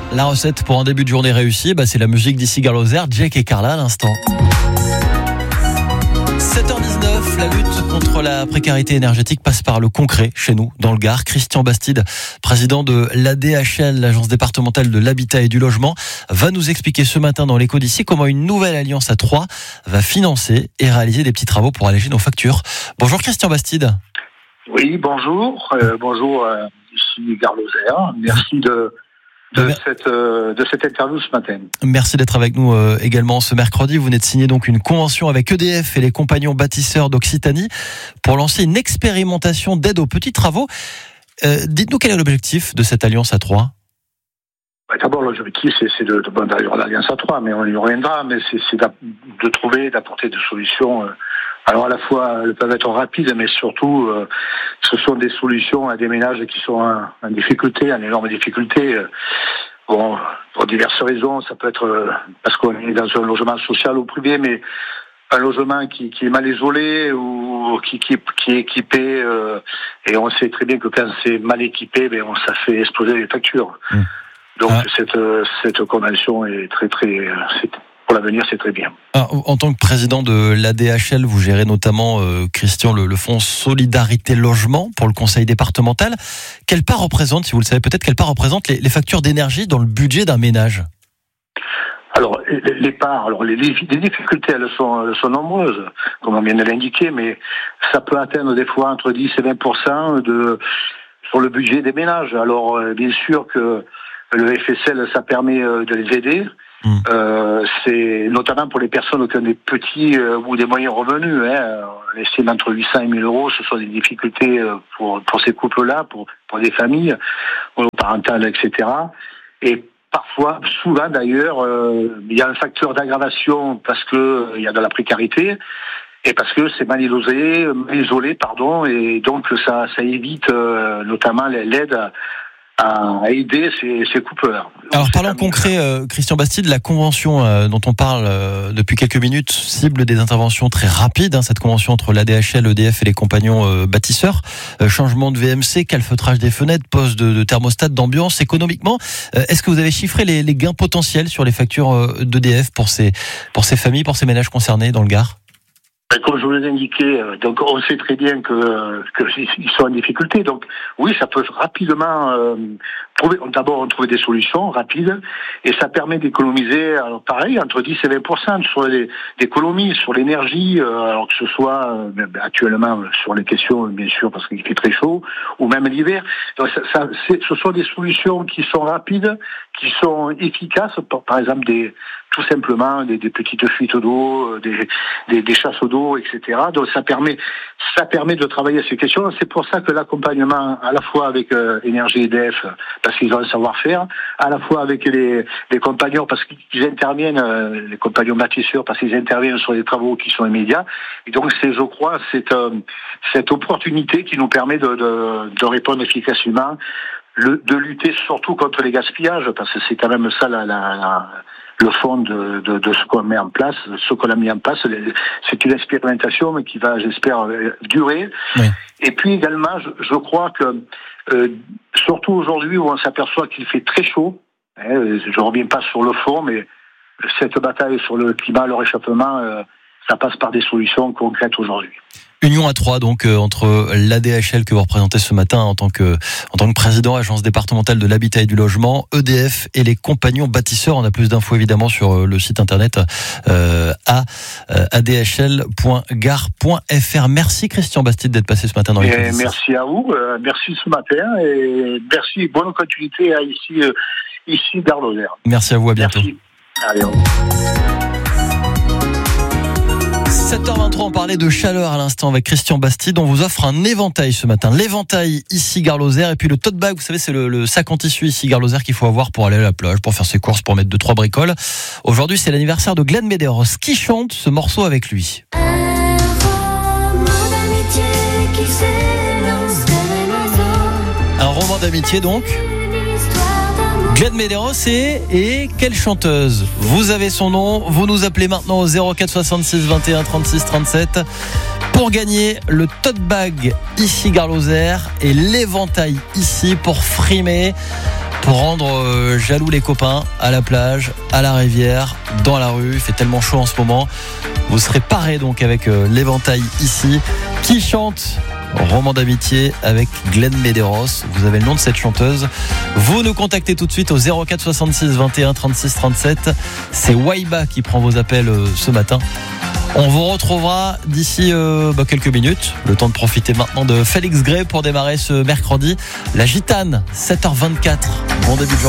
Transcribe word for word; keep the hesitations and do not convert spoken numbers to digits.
La recette pour un début de journée réussi, bah c'est la musique d'Issy Gare Lozère, Jake et Carla à l'instant. sept heures dix-neuf, la lutte contre la précarité énergétique passe par le concret chez nous, dans le Gard. Christian Bastide, président de l'A D H L, l'Agence départementale de l'habitat et du logement, va nous expliquer ce matin dans l'écho d'ici comment une nouvelle alliance à Troyes va financer et réaliser des petits travaux pour alléger nos factures. Bonjour Christian Bastide. Oui, bonjour. Euh, bonjour, euh, ici Gare Lozère. Merci de... De, de, cette, euh, de cette interview ce matin. Merci d'être avec nous euh, également ce mercredi. Vous venez de signer donc une convention avec E D F et les compagnons bâtisseurs d'Occitanie pour lancer une expérimentation d'aide aux petits travaux. Euh, dites-nous quel est l'objectif de cette alliance à Troyes ? Bah, d'abord, l'objectif, c'est, c'est de, de bon, d'ailleurs l'alliance à Troyes, mais on y reviendra, mais c'est, c'est de trouver, d'apporter des solutions. Euh, alors à la fois, elles peuvent être rapides, mais surtout, euh, ce sont des solutions à des ménages qui sont en, en difficulté, en énorme difficulté. Bon, pour diverses raisons, ça peut être euh, parce qu'on est dans un logement social ou privé, mais un logement qui, qui est mal isolé ou qui, qui, qui est équipé, euh, et on sait très bien que quand c'est mal équipé, ben, on, ça fait exploser les factures. Mmh. Donc ah. cette, cette convention est très très... C'est, pour l'avenir, c'est très bien. Ah, en tant que président de l'A D H L, vous gérez notamment, euh, Christian, le, le fonds Solidarité Logement pour le conseil départemental. Quelle part représente, si vous le savez peut-être, quelle part représente les, les factures d'énergie dans le budget d'un ménage ? Alors, les, les parts, alors les, les difficultés, elles sont, elles sont nombreuses, comme on vient de l'indiquer, mais ça peut atteindre des fois entre dix et vingt pour cent de, sur le budget des ménages. Alors, euh, bien sûr que le F S L, ça permet euh, de les aider. Mmh. Euh, c'est notamment pour les personnes qui ont des petits euh, ou des moyens revenus. Hein. On estime entre huit cents et mille euros. Ce sont des difficultés euh, pour pour ces couples-là, pour pour des familles monoparentales, et cetera. Et parfois, souvent d'ailleurs, euh, il y a un facteur d'aggravation parce que euh, il y a de la précarité et parce que c'est mal isolé, mal isolé, pardon, et donc ça ça évite euh, notamment l'aide à, à aider ces, ces couples-là. Alors parlons concret, euh, Christian Bastide, la convention euh, dont on parle euh, depuis quelques minutes cible des interventions très rapides, hein, cette convention entre l'A D H L, E D F et les compagnons euh, bâtisseurs, euh, changement de V M C, calfeutrage des fenêtres, pose de, de thermostat d'ambiance. Économiquement, euh, est-ce que vous avez chiffré les, les gains potentiels sur les factures euh, d'E D F pour ces, pour ces familles, pour ces ménages concernés dans le Gard ? Comme je vous l'ai indiqué, donc on sait très bien que qu'ils sont en difficulté. Donc oui, ça peut rapidement euh, trouver. D'abord, on trouve des solutions rapides et ça permet d'économiser. Alors pareil, entre dix et vingt pour cent sur les d'économies sur l'énergie. Euh, alors que ce soit euh, actuellement sur les questions, bien sûr, parce qu'il fait très chaud, ou même l'hiver. Donc ça, ça c'est, ce sont des solutions qui sont rapides, qui sont efficaces. Par, par exemple, des tout simplement des, des petites fuites d'eau, des, des, des chasses d'eau, et cetera. Donc ça permet, ça permet de travailler ces questions. C'est pour ça que l'accompagnement, à la fois avec euh, Énergie E D F, parce qu'ils ont un savoir-faire, à la fois avec les, les compagnons, parce qu'ils interviennent, euh, les compagnons bâtisseurs, parce qu'ils interviennent sur des travaux qui sont immédiats. Et donc c'est, je crois, cette, euh, cette opportunité qui nous permet de, de, de répondre efficacement, le, de lutter surtout contre les gaspillages, parce que c'est quand même ça la, la, la le fond de, de, de ce qu'on met en place, ce qu'on a mis en place, c'est une expérimentation mais qui va, j'espère, durer. Oui. Et puis également, je, je crois que, euh, surtout aujourd'hui où on s'aperçoit qu'il fait très chaud, hein, je ne reviens pas sur le fond, mais cette bataille sur le climat, le réchauffement, euh, ça passe par des solutions concrètes aujourd'hui. Union à Troyes, donc euh, entre l'A D H L que vous représentez ce matin en tant que en tant que président agence départementale de l'habitat et du logement, E D F et les compagnons bâtisseurs. On a plus d'infos évidemment sur euh, le site internet euh, à euh, a d h l point gare point f r. Merci Christian Bastide d'être passé ce matin dans les et merci à vous, euh, merci ce matin et merci, bonne continuité à ici euh, ici Gare Lozère. Merci à vous, à bientôt. Merci. Allez, au revoir. sept heures vingt-trois, on parlait de chaleur à l'instant avec Christian Bastide. On vous offre un éventail ce matin. L'éventail ici Gare Lozère et puis le tote bag, vous savez, c'est le, le sac en tissu ici Gare Lozère qu'il faut avoir pour aller à la plage, pour faire ses courses, pour mettre deux trois bricoles. Aujourd'hui, c'est l'anniversaire de Glenn Medeiros qui chante ce morceau avec lui. Un roman d'amitié qui s'élance comme un oiseau. Un roman d'amitié donc. Glenn Medeiros et, et quelle chanteuse. Vous avez son nom, vous nous appelez maintenant au zéro quatre soixante-six vingt et un trente-six trente-sept pour gagner le tote bag ici Gare Lozère et l'éventail ici pour frimer pour rendre euh, jaloux les copains à la plage, à la rivière, dans la rue. Il fait tellement chaud en ce moment. Vous serez parés donc avec euh, l'éventail ici. Qui chante Roman d'amitié avec Glenn Medeiros. Vous avez le nom de cette chanteuse. Vous nous contactez tout de suite au zéro quatre soixante-six vingt et un trente-six trente-sept. C'est Waiba qui prend vos appels euh, ce matin. On vous retrouvera d'ici euh, bah, quelques minutes. Le temps de profiter maintenant de Félix Gray pour démarrer ce mercredi. La Gitane, sept heures vingt-quatre. Bon début de journée.